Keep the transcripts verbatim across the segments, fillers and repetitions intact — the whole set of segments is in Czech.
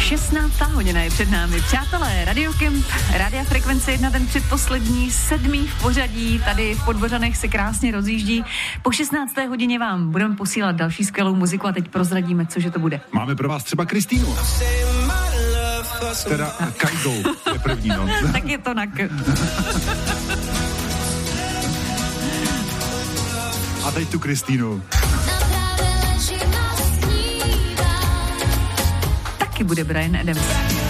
šestnáctá hodina je před námi. Přátelé, Radio Kemp, Rádia Frekvence jedna, ten předposlední, sedmý v pořadí, tady v Podbořanech se krásně rozjíždí. Po šestnácté hodině vám budeme posílat další skvělou muziku a teď prozradíme, cože to bude. Máme pro vás třeba Kristýnu. Teda Kajgou je první, no. Tak je to na k. A teď tu Kristýnu. Taky bude Bryan Adams.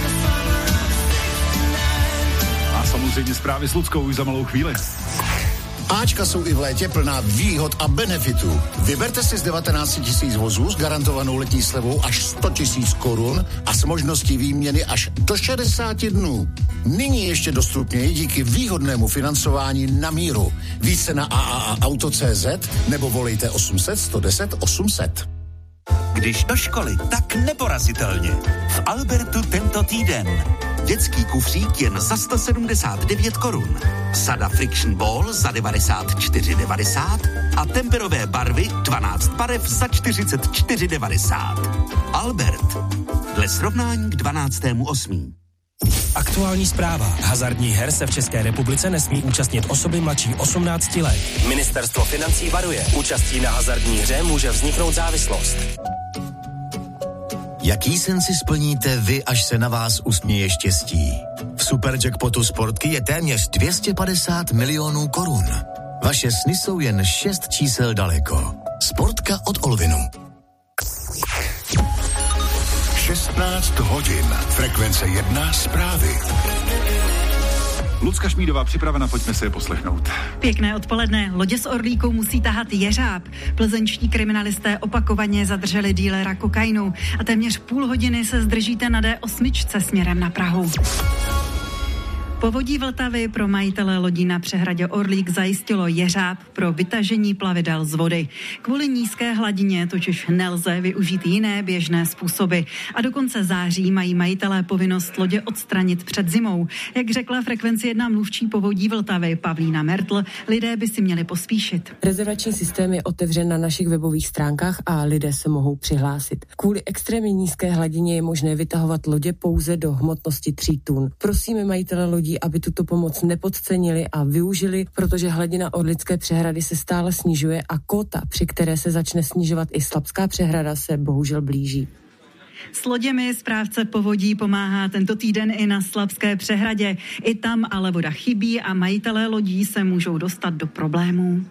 A samozřejmě zprávy s Luckou už za malou chvíli. Ačka jsou i v létě plná výhod a benefitů. Vyberte si z devatenáct tisíc vozů s garantovanou letní slevou až sto tisíc korun a s možností výměny až do šedesáti dnů. Nyní ještě dostupněji díky výhodnému financování na míru. Více na a a a auto tečka cé zet nebo volejte osm set, sto deset, osm set. Když do školy, tak neporazitelně. V Albertu tento týden. Dětský kufřík jen za sto sedmdesát devět korun. Sada Friction Ball za devadesát čtyři devadesát a temperové barvy dvanáct barev za čtyřicet čtyři devadesát. Albert. Dle srovnání k dvanáctému osmého Aktuální zpráva. Hazardních her se v České republice nesmí účastnit osoby mladší osmnácti let. Ministerstvo financí varuje. Účastí na hazardní hře může vzniknout závislost. Jaký sen si splníte vy, až se na vás usměje štěstí? V Superjackpotu Sportky je téměř dvě stě padesát milionů korun. Vaše sny jsou jen šest čísel daleko. Sportka od Olvinu. šestnáct hodin. Frekvence jedna zprávy. Lucka Šmídová připravena, pojďme si je poslechnout. Pěkné odpoledne. Lodě s orlíkou musí tahat jeřáb. Plzeňští kriminalisté opakovaně zadrželi dílera kokainu a téměř půl hodiny se zdržíte na dé osm směrem na Prahu. Povodí Vltavy pro majitele lodí na přehradě Orlík zajistilo jeřáb pro vytažení plavidel z vody. Kvůli nízké hladině totiž nelze využít jiné běžné způsoby. A do konce září mají majitelé povinnost lodě odstranit před zimou. Jak řekla Frekvenci jedna mluvčí Povodí Vltavy Pavlína Mertl, lidé by si měli pospíšit. Rezervační systém je otevřen na našich webových stránkách a lidé se mohou přihlásit. Kvůli extrémně nízké hladině je možné vytahovat lodě pouze do hmotnosti tří tun. Prosíme majitele lodí, aby tuto pomoc nepodcenili a využili, protože hladina Orlické přehrady se stále snižuje a kóta, při které se začne snižovat i Slabská přehrada, se bohužel blíží. S loděmi správce povodí pomáhá tento týden i na Slabské přehradě. I tam ale voda chybí a majitelé lodí se můžou dostat do problémů.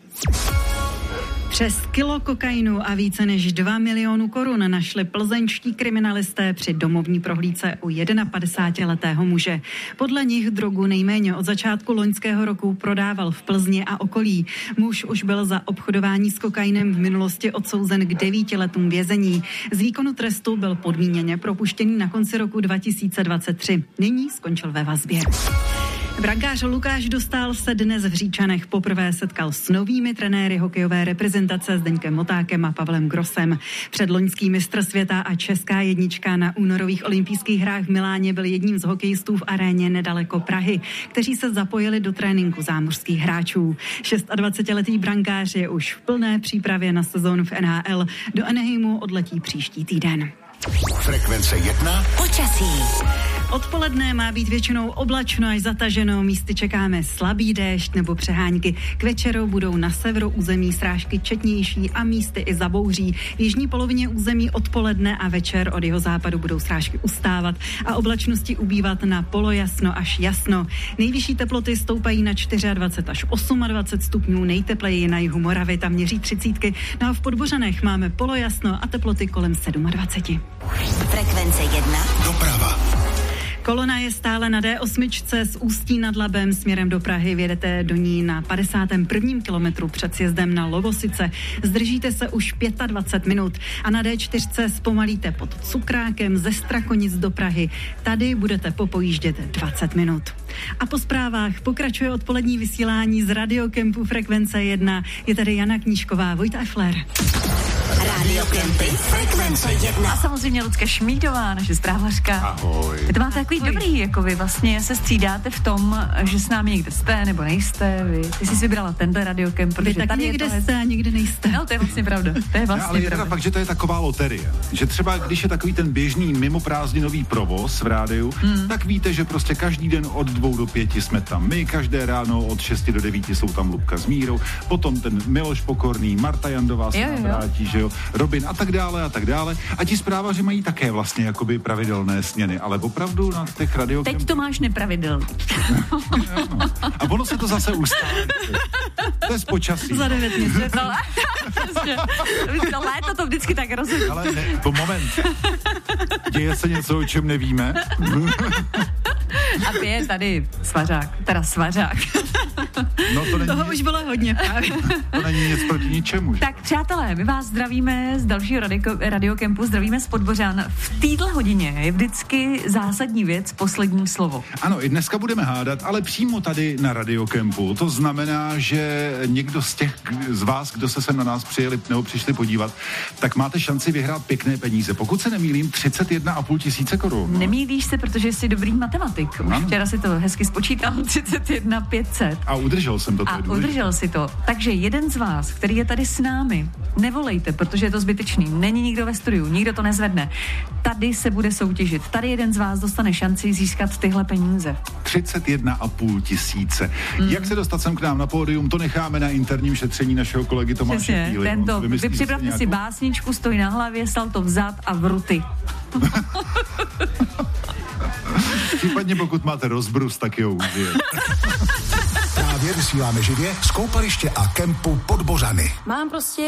Přes kilo kokainu a více než dva milionu korun našli plzeňští kriminalisté při domovní prohlídce u padesátiletého muže. Podle nich drogu nejméně od začátku loňského roku prodával v Plzni a okolí. Muž už byl za obchodování s kokainem v minulosti odsouzen k devíti letům vězení. Z výkonu trestu byl podmíněně propuštěný na konci roku dva tisíce dvacet tři. Nyní skončil ve vazbě. Brankář Lukáš Dostál se dnes v Říčanech poprvé setkal s novými trenéry hokejové reprezentace Zdeňkem Motákem a Pavlem Grossem. Předloňský mistr světa a česká jednička na únorových olympijských hrách v Miláně byl jedním z hokejistů v aréně nedaleko Prahy, kteří se zapojili do tréninku zámořských hráčů. dvacetišestiletý brankář je už v plné přípravě na sezónu v N H L. Do Anaheimu odletí příští týden. Frekvence jedna. Počasí. Odpoledne má být většinou oblačno až zataženo, místy čekáme slabý déšť nebo přehánky. K večeru budou na severu území srážky četnější a místy i zabouří. V jižní polovině území odpoledne a večer od jeho západu budou srážky ustávat a oblačnosti ubývat na polojasno až jasno. Nejvyšší teploty stoupají na dvacet čtyři až dvacet osm stupňů, nejtepleji na jihu Moravy, tam měří třicítky. No a v Podbořanech máme polojasno a teploty kolem dvacet sedm. Frekvence jedna. Doprava. Kolona je stále na dé osm z Ústí nad Labem směrem do Prahy. Vědete do ní na padesátém prvním kilometru před sjezdem na Lovosice. Zdržíte se už dvacet pět minut a na dé čtyři zpomalíte pod Cukrákem ze Strakonic do Prahy. Tady budete popojíždět dvacet minut. A po zprávách pokračuje odpolední vysílání z Radio Kempu Frekvence jedna. Je tady Jana Knížková, Vojta Efler. Radiokempy Frekvence jedna. A samozřejmě Lucka Šmídová, naše zprávařka. Ahoj. Vy to máte takový dobrý, jako vy vlastně se střídáte v tom, že s námi někde jste nebo nejste. Vy. Ty jsi vybrala tenhle radiokemp, protože vy taky tady někde je to jste a někde nejste. No, to je vlastně pravda. To je vlastně no, ale je pravda. teda fakt, že to je taková loterie. Že třeba, když je takový ten běžný mimo prázdninový provoz v rádiu, hmm. tak víte, že prostě každý den od dvou do pěti jsme tam my, každé ráno od šesti do devíti jsou tam Lubka s Mírou, potom ten Miloš Pokorný, Marta Jandová se nám vrátí, že jo, Robin a tak dále a tak dále. A ti zprávaři mají také vlastně jakoby pravidelné směny, ale opravdu na těch radiokempech... Teď to máš nepravidel. no. A ono se to zase ustálí. To je z počasí. Za devět měsíců. To léto to vždycky tak rozhodí. Ale ne, po moment. Děje se něco, o čem nevíme? A ty je tady svařák, teda svařák. No to není Toho nic, už bylo hodně právě. to není nic proti ničemu. Že? Tak přátelé, my vás zdravíme z dalšího radio, radiokempu, zdravíme z Podbořan. V téhle hodině je vždycky zásadní věc, poslední slovo. Ano, i dneska budeme hádat, ale přímo tady na radiokempu. To znamená, že někdo z těch z vás, kdo se sem na nás přijeli nebo přišli podívat, tak máte šanci vyhrát pěkné peníze. Pokud se nemýlím, třicet jedna a půl tisíce korun. Nemýlíš se, protože jsi dobrý matematik. Už ano. Včera si to hezky spočítal, třicet jedna pět set. A udržel jsem to. to A udržel si to. Takže jeden z vás, který je tady s námi, nevolejte, protože je to zbytečný. Není nikdo ve studiu, nikdo to nezvedne. Tady se bude soutěžit. Tady jeden z vás dostane šanci získat tyhle peníze. třicet jedna a půl tisíce. Mm. Jak se dostat sem k nám na pódium, to necháme na interním šetření našeho kolegy Tomáše Píly. Tento, vy připravte si básničku, stojí na hlavě, salto vzad a v ruty. Případně pokud máte rozbrus, tak jo užijete. Právě vysíláme živě z koupaliště a kempu Podbořany. Mám prostě